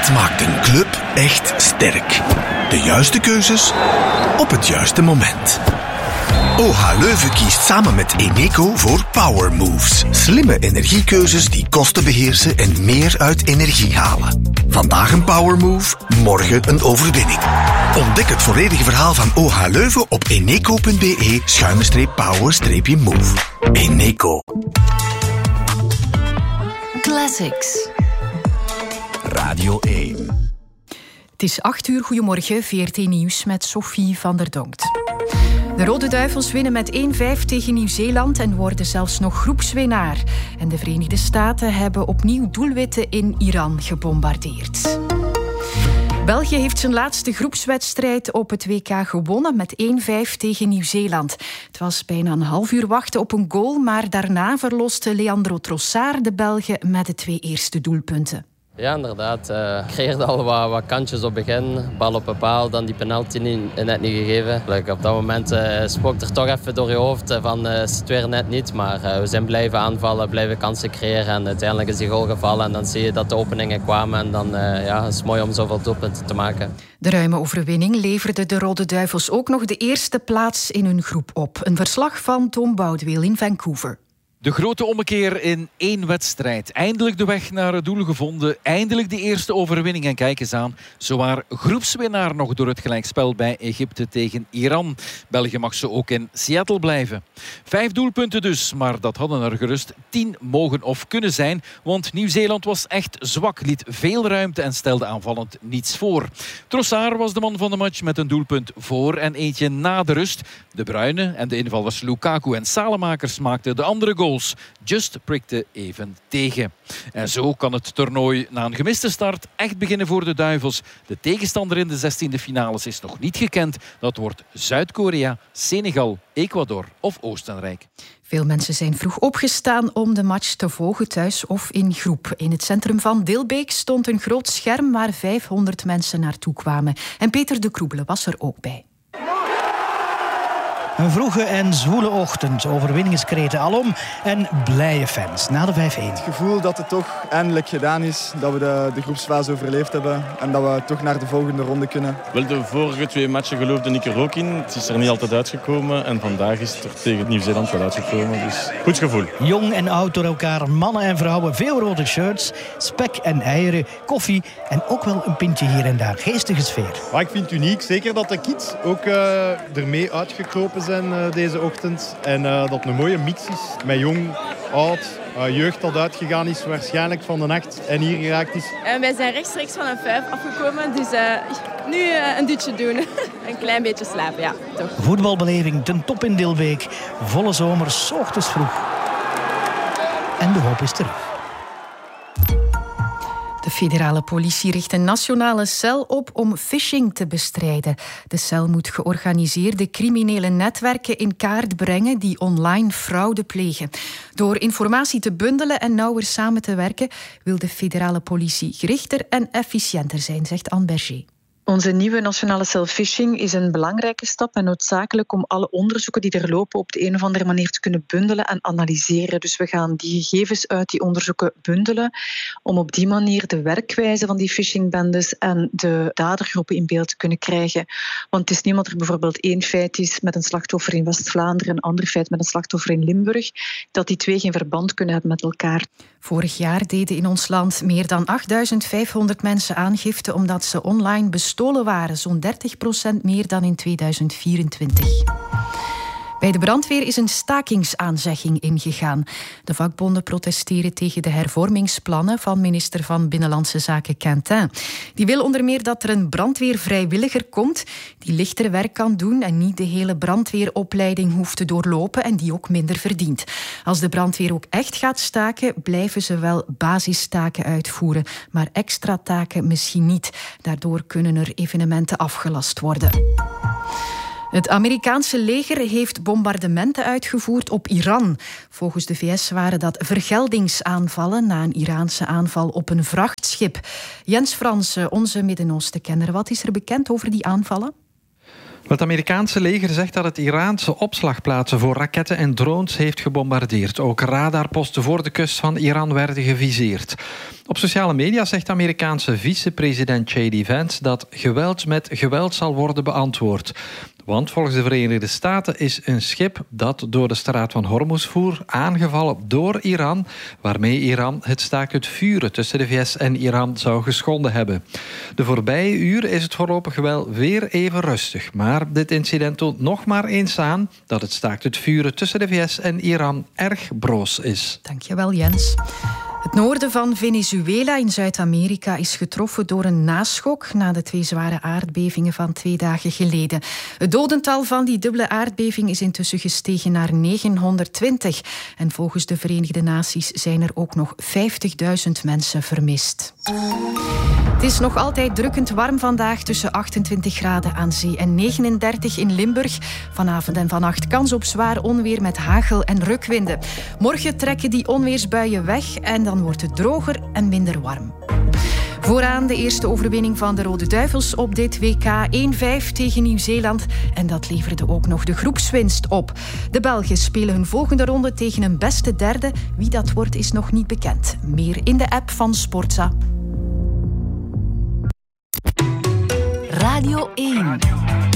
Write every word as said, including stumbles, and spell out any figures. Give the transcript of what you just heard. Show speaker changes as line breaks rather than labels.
Dat maakt een club echt sterk. De juiste keuzes op het juiste moment. O H Leuven kiest samen met Eneco voor Power Moves. Slimme energiekeuzes die kosten beheersen en meer uit energie halen. Vandaag een Power Move, morgen een overwinning. Ontdek het volledige verhaal van O H Leuven op eneco.be schuine power move. Eneco.
Classics.
Radio één.
Het is acht uur, goedemorgen, V R T Nieuws met Sophie van der Donkt. De Rode Duivels winnen met één vijf tegen Nieuw-Zeeland en worden zelfs nog groepswinnaar. En de Verenigde Staten hebben opnieuw doelwitten in Iran gebombardeerd. België heeft zijn laatste groepswedstrijd op het W K gewonnen met één vijf tegen Nieuw-Zeeland. Het was bijna een half uur wachten op een goal, maar daarna verloste Leandro Trossard de Belgen met de twee eerste doelpunten.
Ja, inderdaad. Uh, ik creëerde al wat, wat kantjes op het begin. Bal op een paal, dan die penalty niet, net niet gegeven. Like, op dat moment uh, spookt er toch even door je hoofd uh, van uh, is het weer net niet. Maar uh, we zijn blijven aanvallen, blijven kansen creëren. En uiteindelijk is die goal gevallen. En dan zie je dat de openingen kwamen. En dan uh, ja, is het mooi om zoveel doelpunten te maken.
De ruime overwinning leverde de Rode Duivels ook nog de eerste plaats in hun groep op. Een verslag van Tom Boudeweel in Vancouver.
De grote ommekeer in één wedstrijd. Eindelijk de weg naar het doel gevonden. Eindelijk de eerste overwinning. En kijk eens aan. Zowaar groepswinnaar nog door het gelijkspel bij Egypte tegen Iran. België mag zo ook in Seattle blijven. Vijf doelpunten dus. Maar dat hadden er gerust tien mogen of kunnen zijn. Want Nieuw-Zeeland was echt zwak. Liet veel ruimte en stelde aanvallend niets voor. Trossard was de man van de match met een doelpunt voor en eentje na de rust. De Bruyne en de invallers Lukaku en Salemakers maakten de andere goal. Just prikte even tegen. En zo kan het toernooi na een gemiste start echt beginnen voor de Duivels. De tegenstander in de zestiende finales is nog niet gekend. Dat wordt Zuid-Korea, Senegal, Ecuador of Oostenrijk.
Veel mensen zijn vroeg opgestaan om de match te volgen thuis of in groep. In het centrum van Dilbeek stond een groot scherm waar vijfhonderd mensen naartoe kwamen. En Peter de Kroebele was er ook bij.
Een vroege en zwoele ochtend, overwinningskreten alom en blije fans na de vijf-één.
Het gevoel dat het toch eindelijk gedaan is, dat we de, de groepsfase overleefd hebben en dat we toch naar de volgende ronde kunnen.
Wel, de vorige twee matchen geloofde ik er ook in. Het is er niet altijd uitgekomen en vandaag is het er tegen Nieuw-Zeeland wel uitgekomen. Dus goed gevoel.
Jong en oud door elkaar, mannen en vrouwen, veel rode shirts, spek en eieren, koffie en ook wel een pintje hier en daar. Geestige sfeer.
Maar ik vind het uniek, zeker dat de kids ook uh, ermee uitgekropen zijn uh, deze ochtend. En uh, dat het een mooie mix is met jong, oud, uh, jeugd dat uitgegaan is waarschijnlijk van de nacht en hier geraakt is.
En wij zijn rechtstreeks van een vijf afgekomen, dus uh, nu uh, een dutje doen. Een klein beetje slapen, ja, toch.
Voetbalbeleving ten top in Dilbeek. Volle zomer, 's ochtends vroeg. En de hoop is terug.
De federale politie richt een nationale cel op om phishing te bestrijden. De cel moet georganiseerde criminele netwerken in kaart brengen die online fraude plegen. Door informatie te bundelen en nauwer samen te werken wil de federale politie gerichter en efficiënter zijn, zegt Anne Berger.
Onze nieuwe nationale cel phishing is een belangrijke stap en noodzakelijk om alle onderzoeken die er lopen op de een of andere manier te kunnen bundelen en analyseren. Dus we gaan die gegevens uit die onderzoeken bundelen om op die manier de werkwijze van die phishingbendes en de dadergroepen in beeld te kunnen krijgen. Want het is niet omdat er bijvoorbeeld één feit is met een slachtoffer in West-Vlaanderen en een ander feit met een slachtoffer in Limburg, dat die twee geen verband kunnen hebben met elkaar.
Vorig jaar deden in ons land meer dan achtduizend vijfhonderd mensen aangifte omdat ze online bestolen waren, zo'n dertig procent meer dan in tweeduizend vierentwintig. Bij de brandweer is een stakingsaanzegging ingegaan. De vakbonden protesteren tegen de hervormingsplannen van minister van Binnenlandse Zaken Quentin. Die wil onder meer dat er een brandweervrijwilliger komt die lichter werk kan doen en niet de hele brandweeropleiding hoeft te doorlopen en die ook minder verdient. Als de brandweer ook echt gaat staken, blijven ze wel basistaken uitvoeren, maar extra taken misschien niet. Daardoor kunnen er evenementen afgelast worden. Het Amerikaanse leger heeft bombardementen uitgevoerd op Iran. Volgens de V S waren dat vergeldingsaanvallen na een Iraanse aanval op een vrachtschip. Jens Fransen, onze Midden-Oosten-kenner, wat is er bekend over die aanvallen?
Het Amerikaanse leger zegt dat het Iraanse opslagplaatsen voor raketten en drones heeft gebombardeerd. Ook radarposten voor de kust van Iran werden geviseerd. Op sociale media zegt de Amerikaanse vicepresident J D Vance dat geweld met geweld zal worden beantwoord. Want volgens de Verenigde Staten is een schip dat door de straat van Hormuz voer aangevallen door Iran, waarmee Iran het staakt het vuren tussen de V S en Iran zou geschonden hebben. De voorbije uren is het voorlopig wel weer even rustig, maar dit incident toont nog maar eens aan dat het staakt het vuren tussen de V S en Iran erg broos is.
Dankjewel, Jens. Het noorden van Venezuela in Zuid-Amerika is getroffen door een naschok na de twee zware aardbevingen van twee dagen geleden. Het dodental van die dubbele aardbeving is intussen gestegen naar negenhonderdtwintig. En volgens de Verenigde Naties zijn er ook nog vijftigduizend mensen vermist. Het is nog altijd drukkend warm vandaag, tussen achtentwintig graden aan zee en negenendertig in Limburg. Vanavond en vannacht kans op zwaar onweer met hagel en rukwinden. Morgen trekken die onweersbuien weg en dan wordt het droger en minder warm. Vooraan de eerste overwinning van de Rode Duivels op dit W K één vijf tegen Nieuw-Zeeland. En dat leverde ook nog de groepswinst op. De Belgen spelen hun volgende ronde tegen een beste derde. Wie dat wordt is nog niet bekend. Meer in de app van Sportza.
Radio één.